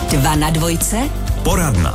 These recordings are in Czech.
Dva na dvojce. Poradna.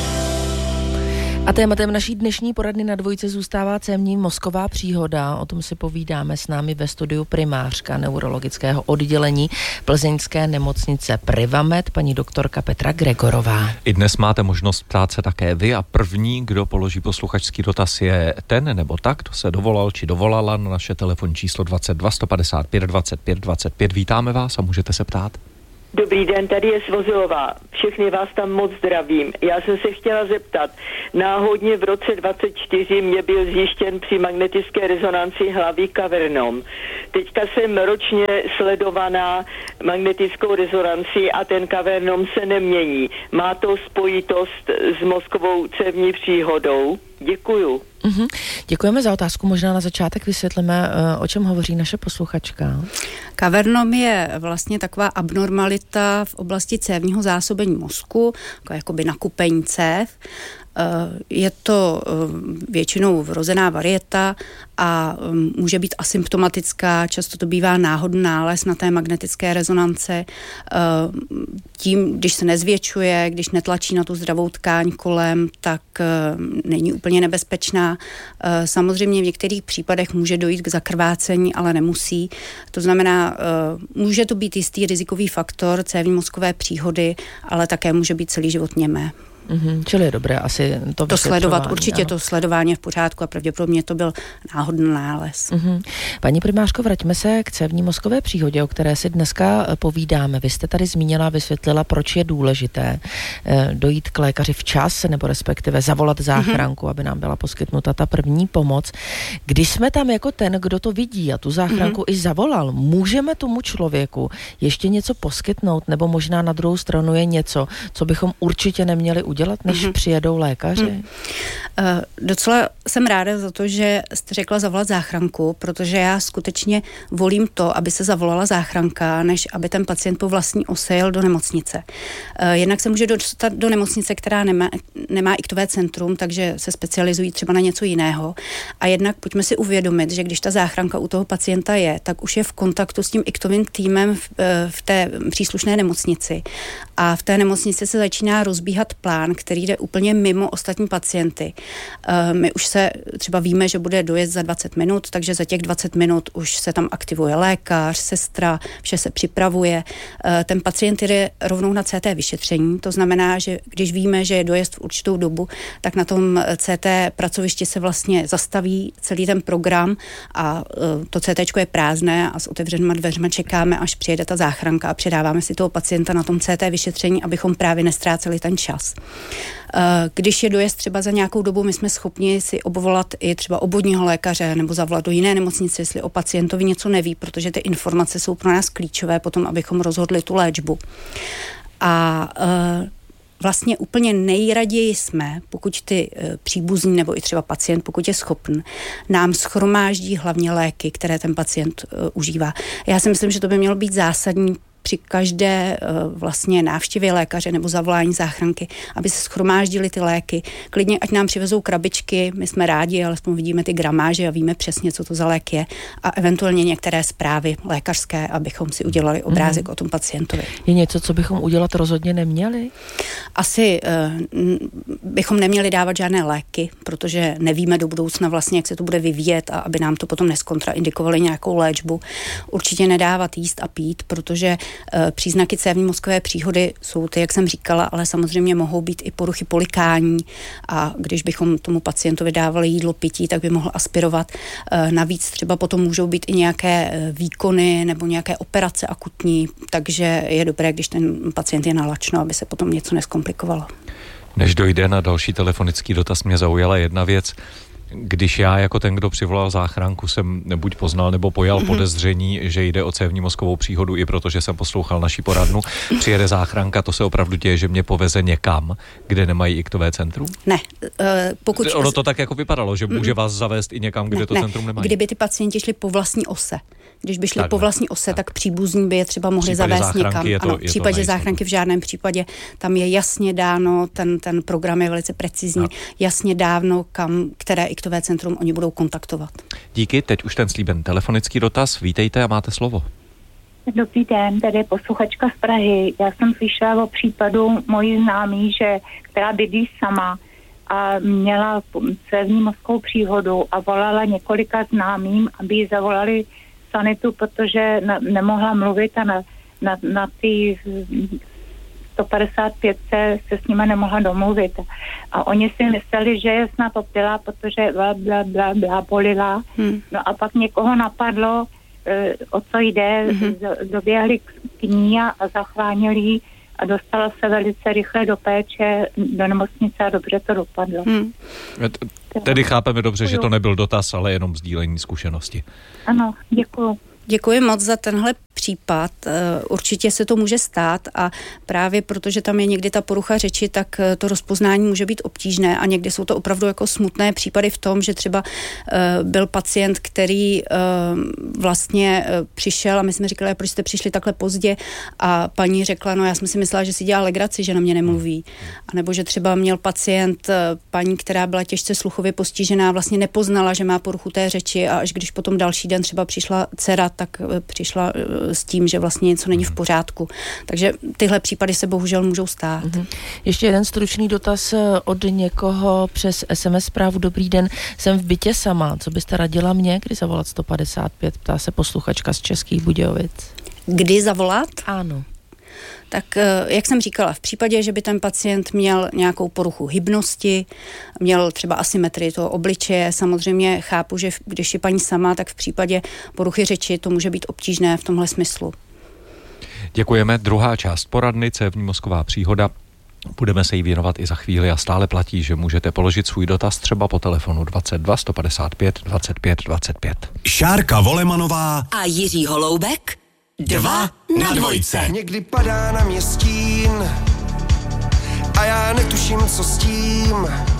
A tématem naší dnešní poradny na dvojce zůstává cévní mozková příhoda. O tom si povídáme s námi ve studiu primářka neurologického oddělení plzeňské nemocnice Privamed, paní doktorka Petra Gregorová. I dnes máte možnost ptát se také vy a první, kdo položí posluchačský dotaz, je ten nebo tak, kdo se dovolal či dovolala na naše telefonní číslo 22 155 25 25. Vítáme vás a můžete se ptát. Dobrý den, tady je Svozilová. Všechny vás tam moc zdravím. Já jsem se chtěla zeptat, náhodně v roce 24 mě byl zjištěn při magnetické rezonanci hlavy kavernom. Teďka jsem ročně sledovaná magnetickou rezonanci a ten kavernom se nemění. Má to spojitost s mozkovou cévní příhodou? Děkuju. Děkujeme za otázku. Možná na začátek vysvětlíme, o čem hovoří naše posluchačka. Kavernom je vlastně taková abnormalita v oblasti cévního zásobení mozku, jakoby nakupení cév. Je to většinou vrozená varieta a může být asymptomatická, často to bývá náhodný nález na té magnetické rezonance. Tím, když se nezvětšuje, když netlačí na tu zdravou tkáň kolem, tak není úplně nebezpečná. Samozřejmě v některých případech může dojít k zakrvácení, ale nemusí. To znamená, může to být jistý rizikový faktor cévní mozkové příhody, ale také může být celý život němé. Čili je dobré asi to sledovat. Určitě to sledování je v pořádku a pravděpodobně to byl náhodný nález. Paní primářko, vraťme se k cévní mozkové příhodě, o které si dneska povídáme. Vy jste tady zmínila, vysvětlila, proč je důležité dojít k lékaři včas, nebo respektive zavolat záchranku, aby nám byla poskytnuta ta první pomoc. Když jsme tam jako ten, kdo to vidí a tu záchranku i zavolal, můžeme tomu člověku ještě něco poskytnout, nebo možná na druhou stranu je něco, co bychom určitě neměli udělat, než přijedou lékaři? Docela jsem ráda za to, že jste řekla zavolat záchranku, protože já skutečně volím to, aby se zavolala záchranka, než aby ten pacient po vlastní ose jel do nemocnice. Jednak se může dostat do nemocnice, která nemá iktové centrum, takže se specializují třeba na něco jiného. A jednak pojďme si uvědomit, že když ta záchranka u toho pacienta je, tak už je v kontaktu s tím iktovým týmem v té příslušné nemocnici. A v té nemocnici se začíná rozbíhat plán, který jde úplně mimo ostatní pacienty. My už se třeba víme, že bude dojezd za 20 minut, takže za těch 20 minut už se tam aktivuje lékař, sestra, vše se připravuje. Ten pacient jde rovnou na CT vyšetření, to znamená, že když víme, že je dojezd v určitou dobu, tak na tom CT pracovišti se vlastně zastaví celý ten program a to CTčko je prázdné a s otevřenýma dveřma čekáme, až přijede ta záchranka a předáváme si toho pacienta na tom CT vyšetření, abychom právě nestráceli ten čas. Když je dojezd třeba za nějakou dobu, my jsme schopni si obvolat i třeba obvodního lékaře nebo zavolat do jiné nemocnice, jestli o pacientovi něco neví, protože ty informace jsou pro nás klíčové potom, abychom rozhodli tu léčbu. A vlastně úplně nejraději jsme, pokud ty příbuzní nebo i třeba pacient, pokud je schopen, nám shromáždí hlavně léky, které ten pacient užívá. Já si myslím, že to by mělo být zásadní při každé vlastně návštěvě lékaře nebo zavolání záchranky, aby se shromáždili ty léky. Klidně, ať nám přivezou krabičky, my jsme rádi, alespoň vidíme ty gramáže a víme přesně, co to za lék je. A eventuálně některé zprávy lékařské, abychom si udělali obrázek o tom pacientovi. Je něco, co bychom udělat rozhodně neměli? Asi bychom neměli dávat žádné léky, protože nevíme do budoucna vlastně, jak se to bude vyvíjet a aby nám to potom neskontraindikovali nějakou léčbu. Určitě nedávat jíst a pít, protože příznaky cévní mozkové příhody jsou ty, jak jsem říkala, ale samozřejmě mohou být i poruchy polikání a když bychom tomu pacientovi dávali jídlo, pití, tak by mohl aspirovat. Navíc třeba potom můžou být i nějaké výkony nebo nějaké operace akutní, takže je dobré, když ten pacient je nalačno, aby se potom něco neskomplikovalo. Než dojde na další telefonický dotaz, mě zaujala jedna věc. Když já jako ten, kdo přivolal záchranku, jsem buď poznal nebo pojal podezření, že jde o cévní mozkovou příhodu, i protože jsem poslouchal naší poradnu, přijede záchranka, to se opravdu děje, že mě poveze někam, kde nemají iktové centrum? Ne. Pokud... Ono to tak jako vypadalo, že může vás zavést i někam, kde to centrum nemají. Kdyby ty pacienti šli po vlastní ose. Když by šli po vlastní ose, tak příbuzní by je třeba mohli zavést někam. Ano, v případě záchranky v žádném případě. Tam je jasně dáno, ten program je velice precizní, jasně dávno, které iktové centrum oni budou kontaktovat. Díky, teď už ten slíben telefonický dotaz. Vítejte a máte slovo. Dobrý den, tady je posluchačka z Prahy. Já jsem slyšela o případu mojí známý, která bydlí sama a měla cévní mozkovou příhodu a volala několika známým, aby jí zavolali sanitu, protože nemohla mluvit a na ty 155 se s nimi nemohla domluvit. A oni si mysleli, že je snad opila, protože bla bolila. No a pak někoho napadlo, o co jde, doběhli k ní a zachránili ji a dostala se velice rychle do péče, do nemocnice a dobře to dopadlo. Tedy chápeme dobře, že to nebyl dotaz, ale jenom sdílení zkušenosti. Ano, děkuju. Děkuji moc za tenhle případ. Určitě se to může stát a právě protože tam je někdy ta porucha řeči, tak to rozpoznání může být obtížné a někdy jsou to opravdu jako smutné případy v tom, že třeba byl pacient, který vlastně přišel a my jsme říkali, proč jste přišli takhle pozdě a paní řekla, no já jsem si myslela, že si dělá legraci, že na mě nemluví. A nebo že třeba měl pacient paní, která byla těžce sluchově postižená, vlastně nepoznala, že má poruchu té řeči a až když potom další den třeba přišla dcera, tak přišla s tím, že vlastně něco není v pořádku. Takže tyhle případy se bohužel můžou stát. Ještě jeden stručný dotaz od někoho přes SMS zprávu. Dobrý den, jsem v bytě sama. Co byste radila mě, kdy zavolat 155? Ptá se posluchačka z Českých Budějovic. Kdy zavolat? Ano. Tak jak jsem říkala, v případě, že by ten pacient měl nějakou poruchu hybnosti, měl třeba asymetrii toho obličeje, samozřejmě chápu, že když je paní sama, tak v případě poruchy řeči to může být obtížné v tomhle smyslu. Děkujeme. Druhá část poradny, cévní mozková příhoda. Budeme se jí věnovat i za chvíli a stále platí, že můžete položit svůj dotaz třeba po telefonu 22 155 25 25. Šárka Volemanová a Jiří Holoubek 2 na dvojce. Někdy padá na mě stín a já netuším, co s tím.